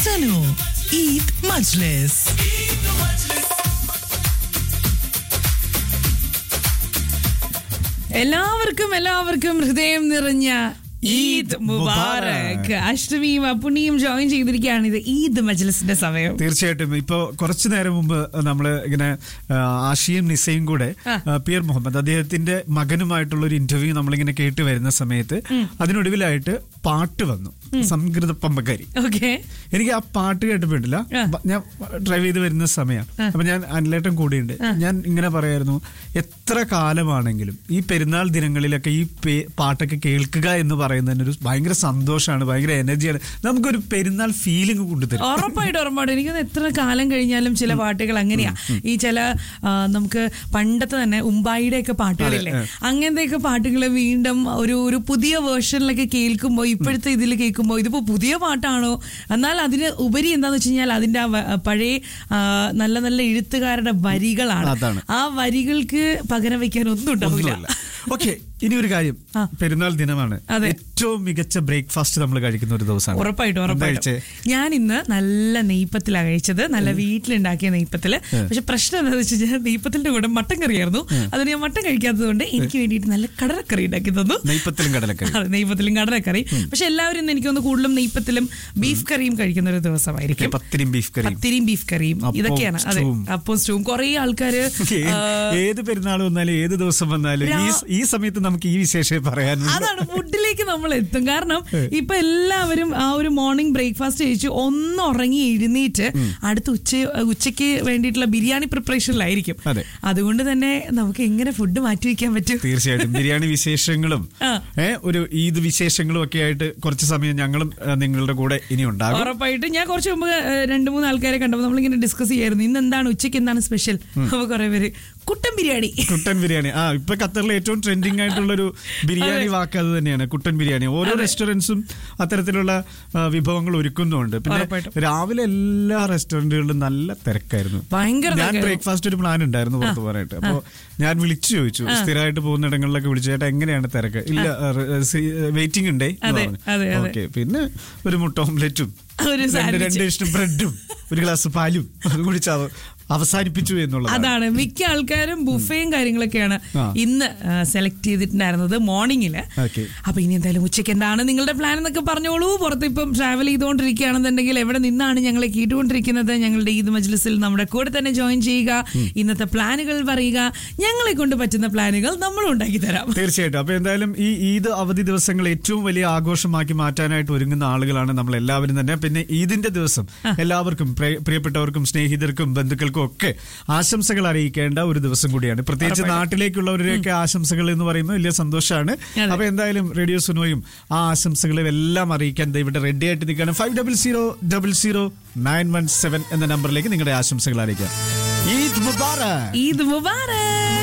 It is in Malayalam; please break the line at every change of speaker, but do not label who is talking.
Sano Eid Majlis.
എല്ലാവർക്കും ഹൃദയം നിറഞ്ഞ ഈദ് മുബാറക്. അഷ്ടമിയും അപ്പുണ്ണിയും ജോയിൻ ചെയ്തിരിക്കുകയാണ്. ഇത് ഈദ് മജ്ലിസിന്റെ സമയം.
തീർച്ചയായിട്ടും. ഇപ്പൊ കുറച്ചു നേരം മുമ്പ് നമ്മള് ഇങ്ങനെ ആഷിയും നിസയും കൂടെ പിയർ മുഹമ്മദ് അദ്ദേഹത്തിന്റെ മകനുമായിട്ടുള്ള ഒരു ഇന്റർവ്യൂ നമ്മളിങ്ങനെ കേട്ട് വരുന്ന സമയത്ത് അതിനൊടുവിലായിട്ട് പാട്ട് വന്നു, സംസ്കൃത പമ്പക്കാരി. എനിക്ക് ആ പാട്ട് കേട്ടപ്പോയിട്ടില്ല, ഞാൻ ഡ്രൈവ് ചെയ്ത് വരുന്ന സമയം. അപ്പൊ ഞാൻ അനിലേട്ടൻ കൂടിയുണ്ട്. ഞാൻ ഇങ്ങനെ പറയായിരുന്നു, എത്ര കാലമാണെങ്കിലും ഈ പെരുന്നാൾ ദിനങ്ങളിലൊക്കെ ഈ പാട്ടൊക്കെ കേൾക്കുക എന്ന് പറയുന്നതിന് ഒരു ഭയങ്കര സന്തോഷമാണ്, ഭയങ്കര എനർജിയാണ്, നമുക്കൊരു പെരുന്നാൾ ഫീലിംഗ് കൊണ്ടുതരും.
ഉറപ്പായിട്ടും എനിക്കൊന്ന് എത്ര കാലം കഴിഞ്ഞാലും ചില പാട്ടുകൾ അങ്ങനെയാ. ഈ ചില നമുക്ക് പണ്ടത്തെ തന്നെ ഉമ്പായിയുടെ ഒക്കെ പാട്ടുകളില്ലേ, അങ്ങനത്തെയൊക്കെ പാട്ടുകൾ വീണ്ടും ഒരു പുതിയ വേർഷനിലൊക്കെ കേൾക്കുമ്പോൾ, ഇപ്പോഴത്തെ ഇതിൽ കേൾക്കുമ്പോൾ ഇതിപ്പോ പുതിയ പാട്ടാണോ, എന്നാൽ അതിന് ഉപരി എന്താന്ന് വെച്ച് കഴിഞ്ഞാൽ അതിന്റെ ആ പഴയ നല്ല നല്ല എഴുത്തുകാരുടെ വരികളാണ്. ആ വരികൾക്ക് പകരം വെക്കാൻ ഒന്നും ഉണ്ടാവില്ല.
ഓക്കെ, ഇനി ഒരു കാര്യം, പെരുന്നാൾ ദിനമാണ്, ഏറ്റവും മികച്ച ബ്രേക്ക്ഫാസ്റ്റ് നമ്മൾ കഴിക്കുന്ന ഒരു ദിവസമാണ്.
ഉറപ്പായിട്ടും ഞാൻ ഇന്ന് നല്ല നെയ്പ്പത്തിലാണ് കഴിച്ചത്, നല്ല വീട്ടിലുണ്ടാക്കിയ നെയ്പ്പത്തില്. പക്ഷെ പ്രശ്നം എന്താണെന്ന് വെച്ച് കഴിഞ്ഞാൽ നെയ്പ്പത്തിന്റെ കൂടെ മട്ടൻ കറിയായിരുന്നു. അതിന് ഞാൻ മട്ടൻ കഴിക്കാത്തത് കൊണ്ട് എനിക്ക് വേണ്ടിയിട്ട് നല്ല കടലക്കറി ഉണ്ടാക്കി തന്നു. നെയ്പ്പത്തിലും കടലക്കറി. പക്ഷെ എല്ലാവരും എനിക്കൊന്ന് കൂടുതലും നെയ്പ്പത്തിലും ബീഫ് കറിയും കഴിക്കുന്ന ഒരു ദിവസമായിരിക്കും. പത്തിരിയും ബീഫ് കറിയും ഇതൊക്കെയാണ്. അതെ, അപ്പം സ്റ്റൂവും. കുറെ ആൾക്കാര്
ഏത് പെരുന്നാൾ വന്നാലും ഏത് ദിവസം വന്നാലും ഈ സമയത്ത് നമുക്ക് ഈ വിശേഷം പറയാനുണ്ട്.
അതാണ്, ഫുഡിലേക്ക് നമ്മൾ എത്തും. കാരണം ഇപ്പൊ എല്ലാവരും ആ ഒരു മോർണിംഗ് ബ്രേക്ക്ഫാസ്റ്റ് കഴിച്ച് ഒന്ന് ഉറങ്ങി എഴുന്നേറ്റ് അടുത്ത ഉച്ചയ്ക്ക് വേണ്ടിയിട്ടുള്ള ബിരിയാണി പ്രിപ്പറേഷനിലായിരിക്കും. അതുകൊണ്ട് തന്നെ നമുക്ക് എങ്ങനെ ഫുഡ് മാറ്റി വെക്കാൻ പറ്റും?
തീർച്ചയായിട്ടും ബിരിയാണി വിശേഷങ്ങളും ഒരു ഈദ് വിശേഷങ്ങളും ഒക്കെ ആയിട്ട് കുറച്ച് സമയം ഞങ്ങളും നിങ്ങളുടെ കൂടെ ഇനി ഉണ്ടാകും.
ഉറപ്പായിട്ട്. ഞാൻ കുറച്ച് മുമ്പ് 2-3 ആൾക്കാരെ കണ്ടപ്പോൾ നമ്മളിങ്ങനെ ഡിസ്കസ് ചെയ്യായിരുന്നു, ഇന്ന് എന്താണ് ഉച്ചയ്ക്ക് എന്താണ് സ്പെഷ്യൽ. അപ്പൊ കുറെ പേര് കുട്ടൻ ബിരിയാണി.
ഇപ്പൊ ഖത്തറിലെ ഏറ്റവും ട്രെൻഡിങ് ആയിട്ടുള്ള ഒരു ബിരിയാണി വാക്ക് അത് തന്നെയാണ്, കുട്ടൻ ബിരിയാണി. ഓരോ റെസ്റ്റോറൻറ്റ്സും അത്തരത്തിലുള്ള വിഭവങ്ങൾ ഒരുക്കുന്നുണ്ട്. പിന്നെ രാവിലെ എല്ലാ റെസ്റ്റോറന്റുകളിലും നല്ല തിരക്കായിരുന്നു. ഞാൻ ബ്രേക്ക്ഫാസ്റ്റ് ഒരു പ്ലാൻ ഉണ്ടായിരുന്നു പുറത്തു പോകാനായിട്ട്. അപ്പൊ ഞാൻ വിളിച്ചു ചോദിച്ചു, സ്ഥിരമായിട്ട് പോകുന്ന ഇടങ്ങളിലൊക്കെ വിളിച്ചു, ചേട്ടാ എങ്ങനെയാണ് തിരക്ക്? ഇല്ല, വെയിറ്റിംഗ് ഉണ്ടേ. ഓക്കെ, പിന്നെ ഒരു മുട്ട ഓംലെറ്റും 2 ഇഷ്ടം ബ്രെഡും ഒരു ഗ്ലാസ് പാലും അതും കുടിച്ചാൽ അവസാനിപ്പിച്ചു എന്നുള്ളത്.
അതാണ്, മിക്ക ആൾക്കാരും ബുഫയും കാര്യങ്ങളൊക്കെയാണ് ഇന്ന് സെലക്ട് ചെയ്തിട്ടുണ്ടായിരുന്നത് മോർണിംഗില്. അപ്പൊ ഇനി എന്തായാലും ഉച്ചയ്ക്ക് എന്താണ് നിങ്ങളുടെ പ്ലാൻ എന്നൊക്കെ പറഞ്ഞോളൂ. പുറത്ത് ഇപ്പം ട്രാവൽ ചെയ്തുകൊണ്ടിരിക്കുകയാണെന്നുണ്ടെങ്കിൽ എവിടെ നിന്നാണ് ഞങ്ങളെ കേട്ടുകൊണ്ടിരിക്കുന്നത്, ഞങ്ങളുടെ ഈദ് മജ്ലിസിൽ നമ്മുടെ കൂടെ തന്നെ ജോയിൻ ചെയ്യുക. ഇന്നത്തെ പ്ലാനുകൾ പറയുക, ഞങ്ങളെ കൊണ്ട് പറ്റുന്ന പ്ലാനുകൾ നമ്മൾ ഉണ്ടാക്കി തരാം.
തീർച്ചയായിട്ടും. അപ്പൊ എന്തായാലും ഈ ഈദ് അവധി ദിവസങ്ങൾ ഏറ്റവും വലിയ ആഘോഷമാക്കി മാറ്റാനായിട്ട് ഒരുങ്ങുന്ന ആളുകളാണ് നമ്മൾ എല്ലാവരും തന്നെ. പിന്നെ ഈദിന്റെ ദിവസം എല്ലാവർക്കും, പ്രിയപ്പെട്ടവർക്കും സ്നേഹിതർക്കും ബന്ധുക്കൾക്കും ഒക്കെ ആശംസകൾ അറിയിക്കേണ്ട ഒരു ദിവസം കൂടിയാണ്. പ്രത്യേകിച്ച് നാട്ടിലേക്കുള്ളവരുടെയൊക്കെ ആശംസകൾ എന്ന് പറയുമ്പോൾ വലിയ സന്തോഷമാണ്. അപ്പൊ എന്തായാലും റേഡിയോ സുനോയും ആ ആശംസകളും എല്ലാം അറിയിക്കാൻ ഇവിടെ റെഡി ആയിട്ട് നിൽക്കുകയാണ്. 500917 എന്ന നമ്പറിലേക്ക് നിങ്ങളുടെ ആശംസകൾ അറിയിക്കാം. ഈദ് മുബാറക്.